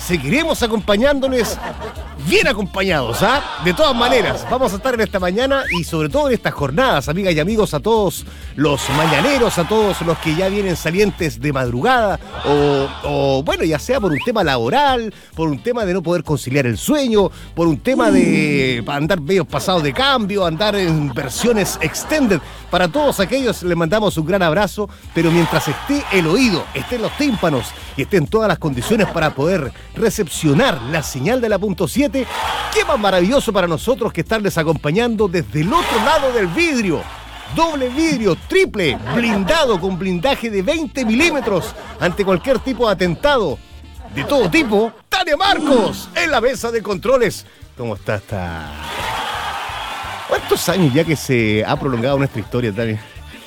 seguiremos acompañándoles bien acompañados, ¿ah? De todas maneras, vamos a estar en esta mañana y sobre todo en estas jornadas, amigas y amigos, a todos los mañaneros, a todos los que ya vienen salientes de madrugada o bueno, ya sea por un tema laboral, por un tema de no poder conciliar el sueño, por un tema de andar medio pasados de cambio, andar en versiones extended. Para todos aquellos les mandamos un gran abrazo, pero mientras esté el oído, estén los tímpanos y estén todas las condiciones para poder recepcionar la señal de la punto 7, qué más maravilloso para nosotros que estarles acompañando desde el otro lado del vidrio. Doble vidrio, triple, blindado con blindaje de 20 milímetros ante cualquier tipo de atentado de todo tipo. Tania Marcos en la mesa de controles. ¿Cómo está? ¿Cuántos años ya que se ha prolongado nuestra historia, Tania?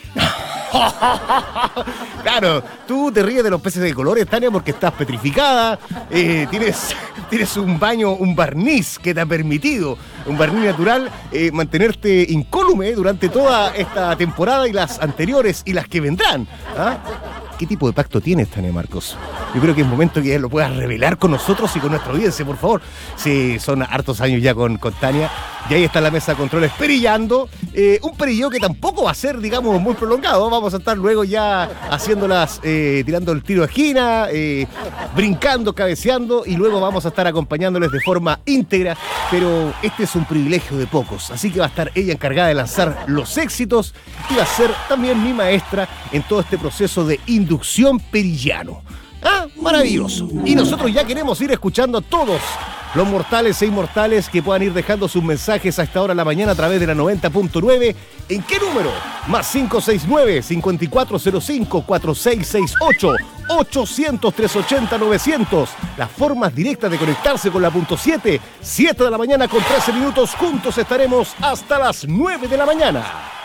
Claro, tú te ríes de los peces de colores, Tania, porque estás petrificada, tienes un baño, un barniz que te ha permitido, un barniz natural, mantenerte incólume durante toda esta temporada y las anteriores y las que vendrán. ¿Ah? ¿Qué tipo de pacto tienes, Tania Marcos? Yo creo que es momento que lo puedas revelar con nosotros y con nuestra audiencia, por favor. Sí, son hartos años ya con Tania. Y ahí está la mesa de controles perillando. Un perilleo que tampoco va a ser, digamos, muy prolongado. Vamos a estar luego ya haciéndolas, tirando el tiro de esquina, brincando, cabeceando. Y luego vamos a estar acompañándoles de forma íntegra. Pero este es un privilegio de pocos. Así que va a estar ella encargada de lanzar los éxitos. Y va a ser también mi maestra en todo este proceso de inducción perillano. ¡Ah! Maravilloso. Y nosotros ya queremos ir escuchando a todos los mortales e inmortales que puedan ir dejando sus mensajes a esta hora de la mañana a través de la 90.9. ¿En qué número? Más 569-5405-4668 800-380-900. Las formas directas de conectarse con la punto 7. 7 de la mañana con 13 minutos. Juntos estaremos hasta las 9 de la mañana.